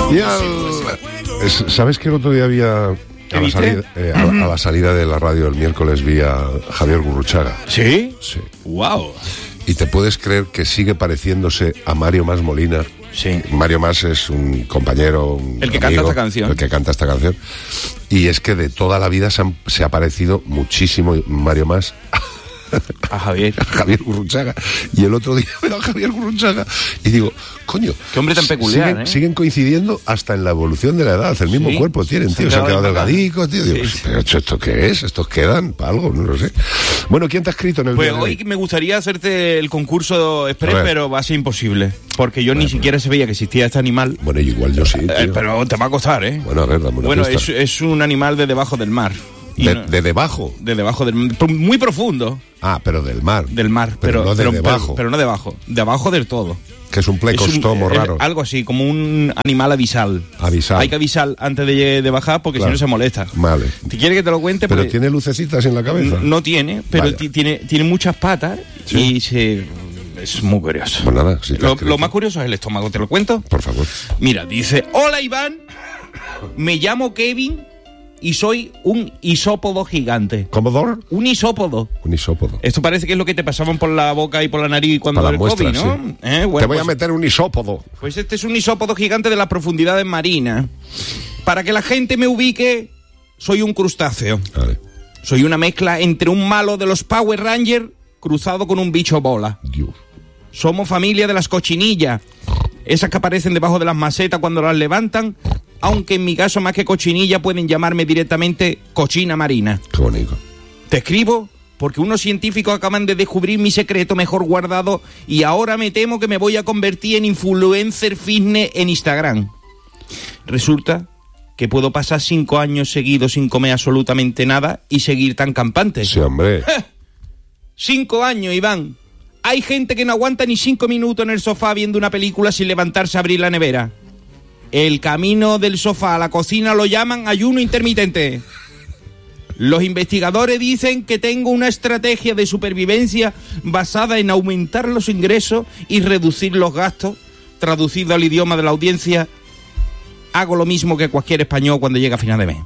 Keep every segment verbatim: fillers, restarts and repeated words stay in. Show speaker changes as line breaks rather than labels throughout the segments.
Y al... es, ¿sabes que el otro día había... A la, salida, eh, a, a la salida de la radio el miércoles vi a Javier Gurruchaga.
¿Sí?
Sí.
¡Wow!
Y te puedes creer que sigue pareciéndose a Mario Mas Molina.
Sí.
Mario Mas es un compañero, un
el que
amigo,
canta esta canción.
El que canta esta canción. Y es que de toda la vida se, han, se ha parecido muchísimo Mario Mas
a Javier.
a Javier Gurruchaga. Y el otro día veo a Javier Gurruchaga y digo, coño,
qué hombre tan peculiar,
siguen,
¿eh?
siguen coincidiendo hasta en la evolución de la edad. El mismo
sí,
cuerpo tienen, tío. Se han quedado delgadicos, tío. Digo,
sí.
Pero ¿esto qué es? ¿Estos quedan para algo? No lo sé. Bueno, ¿quién te ha escrito en el
Pues
día de
hoy
hoy?
me gustaría hacerte el concurso express, pero va a ser imposible. Porque yo bueno, ni siquiera sabía que existía este animal.
Bueno, igual yo sí, tío.
Eh, pero te va a costar, ¿eh?
Bueno, a ver, dame una
Bueno,
pista.
es, es un animal de debajo del mar.
De,
no,
de debajo.
De debajo del mar. Muy profundo.
Ah, pero del mar.
Del mar.
Pero,
pero
no de
pero,
debajo.
Pero, pero no debajo. Debajo del todo.
Que es un plecostomo
es un,
raro.
Es algo así, como un animal avisal.
Avisal.
Hay que avisar antes de, de bajar porque claro. si no se molesta.
Vale.
¿Te quiere que te lo cuente?
Pero
porque
tiene lucecitas en la cabeza.
No, no tiene, pero t- tiene, tiene muchas patas. ¿Sí? Y se... Es muy curioso.
Pues nada, si
lo, lo más curioso es el estómago, ¿te lo cuento?
Por favor.
Mira, dice, hola Iván, me llamo Kevin y soy un isópodo gigante.
¿Comodoro?
Un isópodo.
Un isópodo.
Esto parece que es lo que te pasaban por la boca y por la nariz cuando
era
el
muestra,
COVID, ¿no?
Sí.
¿Eh? Bueno,
te voy
pues,
a meter un isópodo.
Pues este es un isópodo gigante de las profundidades marinas. Para que la gente me ubique, soy un crustáceo.
Vale.
Soy una mezcla entre un malo de los Power Rangers cruzado con un bicho bola.
Dios.
Somos familia de las cochinillas, esas que aparecen debajo de las macetas cuando las levantan, aunque en mi caso más que cochinilla pueden llamarme directamente cochina marina.
Qué bonito.
Te escribo porque unos científicos acaban de descubrir mi secreto mejor guardado y ahora me temo que me voy a convertir en influencer fitness en Instagram. Resulta que puedo pasar cinco años seguidos sin comer absolutamente nada y seguir tan campante.
Sí, hombre.
Cinco años, Iván. Hay gente que no aguanta ni cinco minutos en el sofá viendo una película sin levantarse a abrir la nevera. El camino del sofá a la cocina lo llaman ayuno intermitente. Los investigadores dicen que tengo una estrategia de supervivencia basada en aumentar los ingresos y reducir los gastos. Traducido al idioma de la audiencia, hago lo mismo que cualquier español cuando llega a final de mes.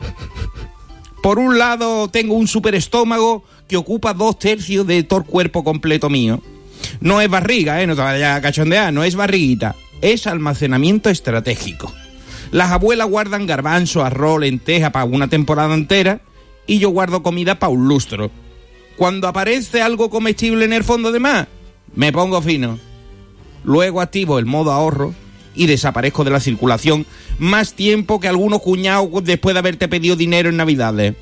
Por un lado, tengo un superestómago que ocupa dos tercios de todo el cuerpo completo mío. No es barriga, ¿eh? No te vayas a cachondear, no es barriguita. Es almacenamiento estratégico. Las abuelas guardan garbanzo, arroz, lenteja para una temporada entera y yo guardo comida para un lustro. Cuando aparece algo comestible en el fondo de mar, me pongo fino. Luego activo el modo ahorro y desaparezco de la circulación más tiempo que algunos cuñados después de haberte pedido dinero en Navidades.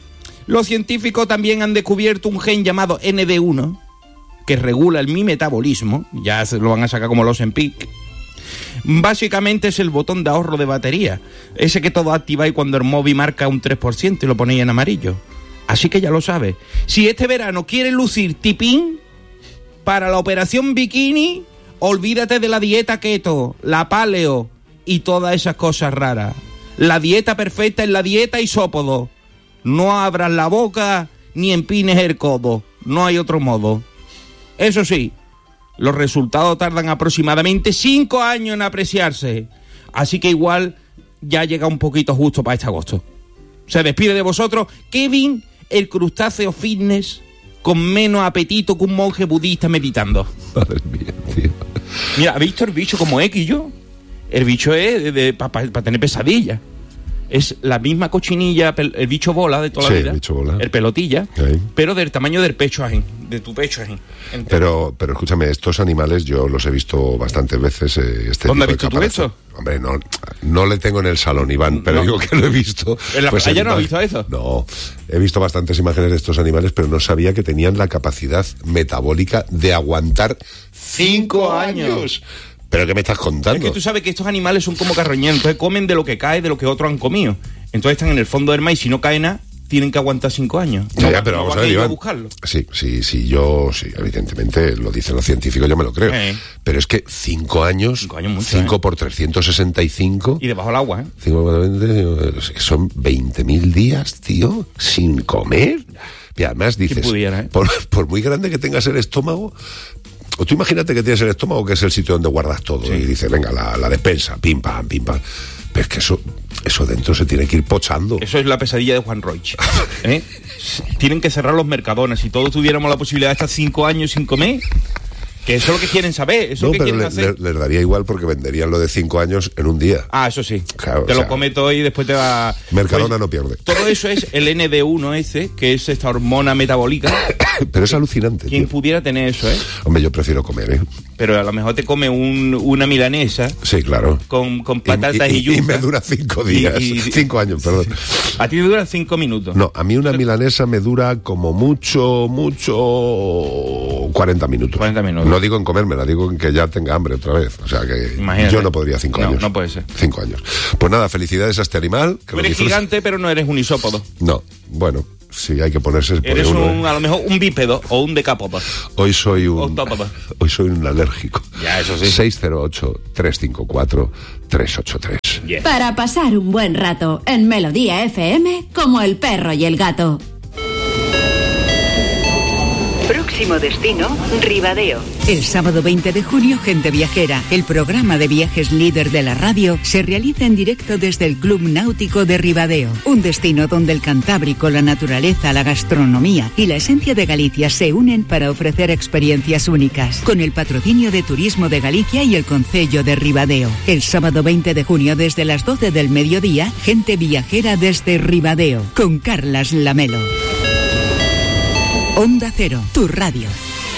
Los científicos también han descubierto un gen llamado N D uno que regula el mi metabolismo, ya se lo van a sacar como los Ozempic. Básicamente es el botón de ahorro de batería, ese que todo activáis cuando el móvil marca un tres por ciento y lo ponéis en amarillo. Así que ya lo sabes. Si este verano quieres lucir tipín, para la operación bikini, olvídate de la dieta keto, la paleo y todas esas cosas raras. La dieta perfecta es la dieta isópodo. No abras la boca ni empines el codo. No hay otro modo. Eso sí, los resultados tardan aproximadamente cinco años en apreciarse. Así que igual ya llega un poquito justo para este agosto. Se despide de vosotros Kevin, el crustáceo fitness, con menos apetito que un monje budista meditando.
Madre mía, tío.
Mira, ¿has visto el bicho como X yo? El bicho es para pa, pa tener pesadillas. Es la misma cochinilla, el bicho bola de toda
sí,
la vida.
El bicho bola.
El pelotilla,
sí.
Pero del tamaño del pecho así, de tu pecho así.
Pero, pero escúchame, estos animales yo los he visto bastantes veces. Eh, este
¿Dónde has visto tú eso?
Hombre, no, no le tengo en el salón, Iván, pero
no.
digo que lo he visto.
¿En la
pues
playa no has visto eso?
No, he visto bastantes imágenes de estos animales, pero no sabía que tenían la capacidad metabólica de aguantar cinco años. ¿Pero qué me estás contando?
Es que tú sabes que estos animales son como carroñeros, entonces comen de lo que cae, de lo que otros han comido. Entonces están en el fondo del mar y si no cae nada, tienen que aguantar cinco años.
Ya,
no,
ya, pero
no
vamos
van
a ver, Iván.
A buscarlo.
Sí, sí, sí, yo, sí, evidentemente lo dicen los científicos, yo me lo creo.
Eh.
Pero es que cinco años,
cinco años mucho,
cinco
eh.
por trescientos sesenta y cinco.
Y debajo del agua, ¿eh?
cinco por veinte, son veinte mil días, tío, sin comer. Y además dices,
pudiera, ¿eh?
por, por muy grande que tengas el estómago, o tú imagínate que tienes el estómago, que es el sitio donde guardas todo, sí. Y dices, venga, la, la despensa, pim, pam, pim, pam. Pero es que eso, eso dentro se tiene que ir pochando.
Eso es la pesadilla de Juan Roig. ¿Eh? Tienen que cerrar los mercadones. Si todos tuviéramos la posibilidad de estar cinco años sin comer, que eso es lo que quieren saber, eso
no,
es lo que
pero
quieren
le,
hacer.
le, les daría igual porque venderían lo de cinco años en un día.
Ah, eso sí.
Claro,
te
o
lo
sea,
come todo y después te va...
Mercadona
pues,
no pierde.
Todo eso es el N D uno ese, que es esta hormona metabólica.
Pero es alucinante.
¿Quién
tío.
pudiera tener eso, eh?
Hombre, yo prefiero comer, ¿eh?
Pero a lo mejor te come un, una milanesa.
Sí, claro.
Con, con patatas y,
y, y,
yuca.
y me dura cinco días.
Y, y,
cinco años, perdón.
A ti te duran cinco minutos.
No, a mí una milanesa me dura como mucho, mucho... cuarenta minutos.
cuarenta minutos.
No digo en comérmela, digo en que ya tenga hambre otra vez. O sea que
Imagínate.
Yo no podría cinco
no,
años.
No puede ser.
Cinco años. Pues nada, felicidades a este animal. Que
Tú
lo
eres
disfrutes.
gigante, pero no eres un isópodo.
No, bueno, sí, hay que ponerse...
Eres
uno,
un,
¿eh?
a lo mejor un bípedo o un decápodo.
Hoy soy un...
Octópodo.
Hoy soy un alérgico.
Ya, eso sí.
seis cero ocho, tres cinco cuatro, tres ocho tres.
Yeah.
Para pasar un buen rato en Melodía F M como el perro y el gato.
Próximo destino, Ribadeo.
El sábado veinte de junio, Gente Viajera, el programa de viajes líder de la radio, se realiza en directo desde el Club Náutico de Ribadeo, un destino donde el Cantábrico, la naturaleza, la gastronomía y la esencia de Galicia se unen para ofrecer experiencias únicas, con el patrocinio de Turismo de Galicia y el Concello de Ribadeo. El sábado veinte de junio, desde las doce del mediodía, Gente Viajera desde Ribadeo, con Carlas Lamelo. Onda Cero, tu radio.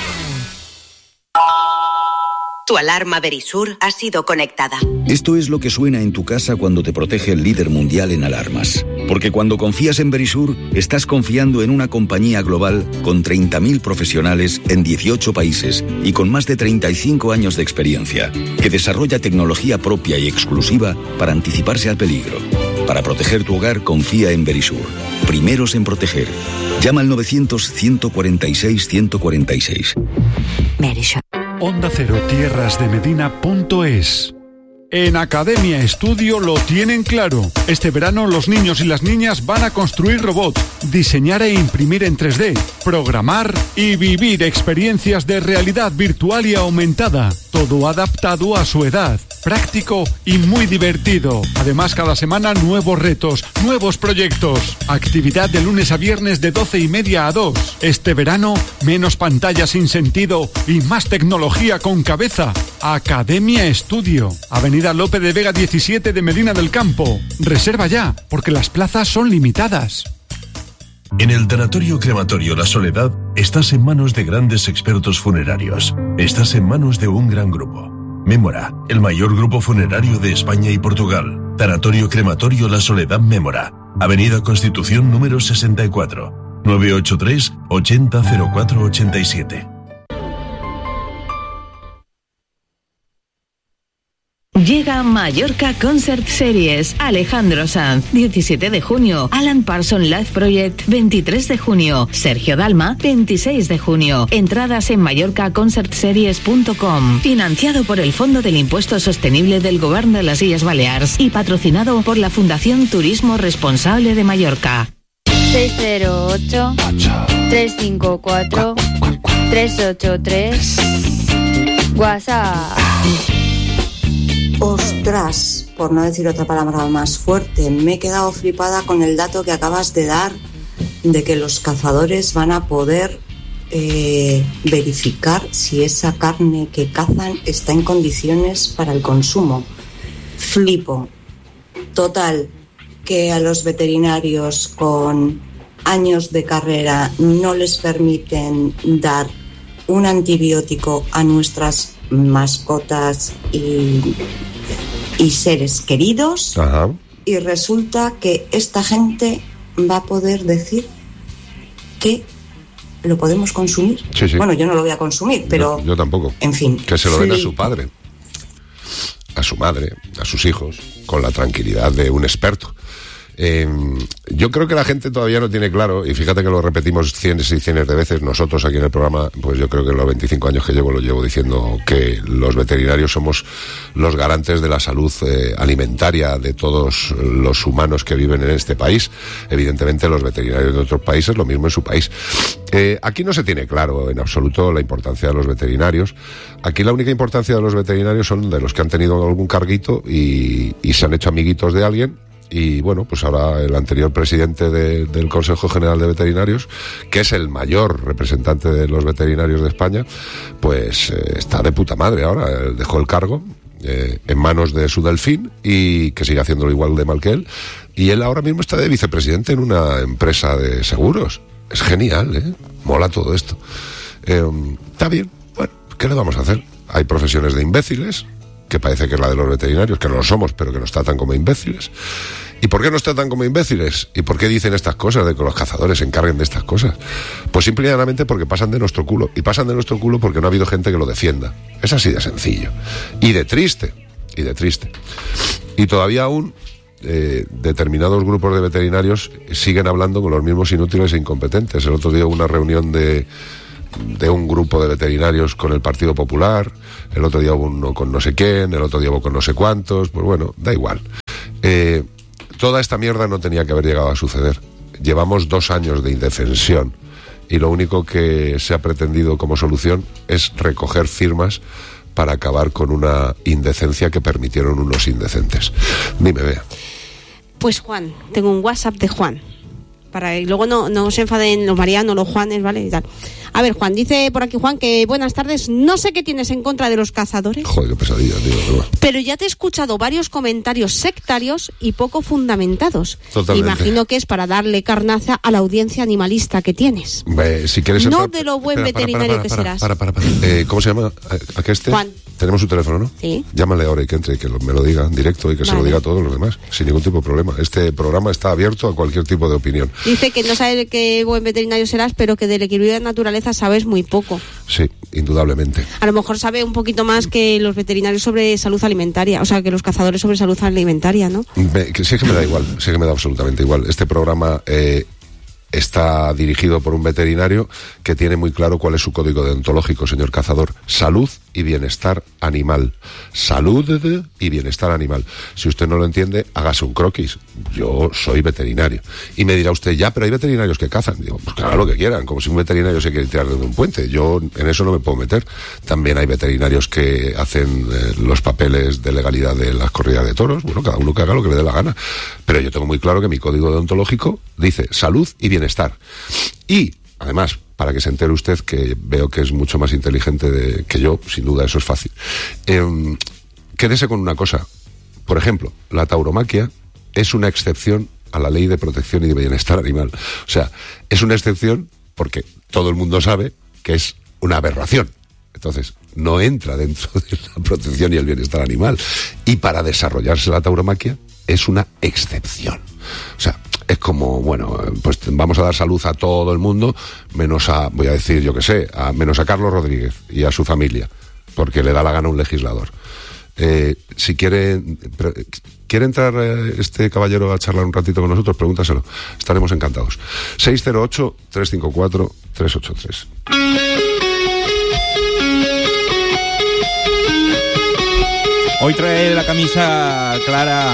Tu alarma Verisur ha sido conectada.
Esto es lo que suena en tu casa cuando te protege el líder mundial en alarmas. Porque cuando confías en Verisur, estás confiando en una compañía global con treinta mil profesionales en dieciocho países y con más de treinta y cinco años de experiencia, que desarrolla tecnología propia y exclusiva para anticiparse al peligro. Para proteger tu hogar, confía en Verisur. Primeros en proteger. Llama al novecientos, ciento cuarenta y seis, ciento cuarenta y seis.
Verisur.
Onda Cero Tierras de Medina punto es. En Academia Estudio lo tienen claro. Este verano los niños y las niñas van a construir robots, diseñar e imprimir en tres D, programar y vivir experiencias de realidad virtual y aumentada. Todo adaptado a su edad, práctico y muy divertido. Además, cada semana nuevos retos, nuevos proyectos. Actividad de lunes a viernes de doce y media a dos. Este verano, menos pantallas sin sentido y más tecnología con cabeza. Academia Estudio. Avenida Lope de Vega diecisiete de Medina del Campo. Reserva ya, porque las plazas son limitadas.
En el Tanatorio Crematorio La Soledad estás en manos de grandes expertos funerarios. Estás en manos de un gran grupo. Mémora, el mayor grupo funerario de España y Portugal. Tanatorio Crematorio La Soledad Mémora. Avenida Constitución número sesenta y cuatro. nueve ocho tres, ochenta, cero cuatro ochenta y siete.
Llega Mallorca Concert Series. Alejandro Sanz, diecisiete de junio. Alan Parsons Live Project, veintitrés de junio. Sergio Dalma, veintiséis de junio. Entradas en mallorca concert series punto com. Financiado por el Fondo del Impuesto Sostenible del Gobierno de las Illes Baleares y patrocinado por la Fundación Turismo Responsable de Mallorca.
seis cero ocho, tres cinco cuatro, tres ocho tres. WhatsApp.
Ostras, por no decir otra palabra más fuerte, me he quedado flipada con el dato que acabas de dar de que los cazadores van a poder eh, verificar si esa carne que cazan está en condiciones para el consumo. Flipo. Total, que a los veterinarios con años de carrera no les permiten dar un antibiótico a nuestras mascotas y, y seres queridos.
Ajá.
Y resulta que esta gente va a poder decir que lo podemos consumir.
Sí, sí.
Bueno, yo no lo voy a consumir, pero
yo, yo tampoco.
En fin,
que se lo den a
flip.
su padre, a su madre, a sus hijos, con la tranquilidad de un experto. Eh, yo creo que la gente todavía no tiene claro, y fíjate que lo repetimos cientos y cientos de veces nosotros aquí en el programa, pues yo creo que en los veinticinco años que llevo lo llevo diciendo que los veterinarios somos los garantes de la salud eh, alimentaria de todos los humanos que viven en este país. Evidentemente los veterinarios de otros países lo mismo en su país. Eh, aquí no se tiene claro en absoluto la importancia de los veterinarios. Aquí la única importancia de los veterinarios son de los que han tenido algún carguito y, y se han hecho amiguitos de alguien. Y bueno, pues ahora el anterior presidente de, del Consejo General de Veterinarios, que es el mayor representante de los veterinarios de España, pues eh, está de puta madre ahora. Él dejó el cargo eh, en manos de su delfín y que sigue haciéndolo igual de mal que él. Y él ahora mismo está de vicepresidente en una empresa de seguros. Es genial, ¿eh? Mola todo esto. Eh, está bien. Bueno, ¿qué le vamos a hacer? Hay profesiones de imbéciles, que parece que es la de los veterinarios, que no lo somos, pero que nos tratan como imbéciles. ¿Y por qué nos tratan como imbéciles? ¿Y por qué dicen estas cosas de que los cazadores se encarguen de estas cosas? Pues simple y llanamente porque pasan de nuestro culo. Y pasan de nuestro culo porque no ha habido gente que lo defienda. Es así de sencillo. Y de triste. Y de triste. Y todavía aún eh, determinados grupos de veterinarios siguen hablando con los mismos inútiles e incompetentes. El otro día hubo una reunión de... de un grupo de veterinarios con el Partido Popular, el otro día hubo uno con no sé quién, el otro día hubo con no sé cuántos, pues bueno, da igual. Eh, toda esta mierda no tenía que haber llegado a suceder. Llevamos dos años de indefensión y lo único que se ha pretendido como solución es recoger firmas para acabar con una indecencia que permitieron unos indecentes. Dime, Bea.
Pues Juan, tengo un WhatsApp de Juan. Para y luego no, no se enfaden los Marianos, los Juanes, ¿vale? Y tal. A ver, Juan, dice por aquí Juan que buenas tardes, no sé qué tienes en contra de los cazadores.
Joder, qué pesadilla, tío. Pero,
pero ya te he escuchado varios comentarios sectarios y poco fundamentados.
Totalmente.
Imagino que es para darle carnaza a la audiencia animalista que tienes.
Eh, si quieres
no
entrar...
de lo buen
Espera,
veterinario
para, para, para,
que
para,
serás.
Para, para, para. Eh, ¿Cómo se llama? ¿A, a qué este?
Juan.
Tenemos su teléfono, ¿no?
Sí.
Llámale ahora y que entre y que lo, me lo diga en directo y que vale. Se lo diga a todos los demás, sin ningún tipo de problema. Este programa está abierto a cualquier tipo de opinión.
Dice que no sabe qué buen veterinario serás, pero que del equilibrio de naturaleza sabes muy poco.
Sí, indudablemente.
A lo mejor sabe un poquito más que los veterinarios sobre salud alimentaria, o sea, que los cazadores sobre salud alimentaria, ¿no?
Me, que, sí que me da igual, sí que me da absolutamente igual. Este programa... Eh, está dirigido por un veterinario que tiene muy claro cuál es su código deontológico, señor cazador. Salud y bienestar animal. Salud y bienestar animal. Si usted no lo entiende, hágase un croquis. Yo soy veterinario. Y me dirá usted, ya, pero hay veterinarios que cazan. Digo, pues que hagan lo que quieran, como si un veterinario se quiere tirar de un puente. Yo en eso no me puedo meter. También hay veterinarios que hacen eh, los papeles de legalidad de las corridas de toros. Bueno, cada uno que haga lo que le dé la gana. Pero yo tengo muy claro que mi código deontológico dice salud y bienestar. bienestar. Y, además, para que se entere usted, que veo que es mucho más inteligente de, que yo, sin duda, eso es fácil, eh, quédese con una cosa. Por ejemplo, la tauromaquia es una excepción a la ley de protección y de bienestar animal. O sea, es una excepción porque todo el mundo sabe que es una aberración. Entonces, no entra dentro de la protección y el bienestar animal. Y para desarrollarse la tauromaquia es una excepción. O sea, es como, bueno, pues vamos a dar salud a todo el mundo, menos a, voy a decir, yo qué sé, a, menos a Carlos Rodríguez y a su familia, porque le da la gana a un legislador. Eh, si quiere, quiere entrar eh, este caballero a charlar un ratito con nosotros, pregúntaselo. Estaremos encantados. seis cero ocho, tres cinco cuatro, tres ocho tres.
Hoy trae la camisa clara.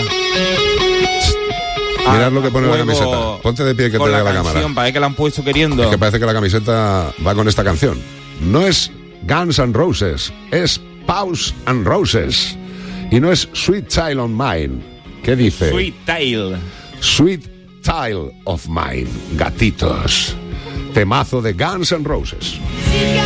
Mirad lo que pone la camiseta. Ponte de pie que te vea la, la cámara.
Parece que la han puesto queriendo.
Es que parece que la camiseta va con esta canción. No es Guns N' Roses, es Pause and Roses. Y no es Sweet Child of Mine. ¿Qué dice?
Sweet Child.
Sweet Child of Mine. Gatitos. Temazo de Guns N' Roses.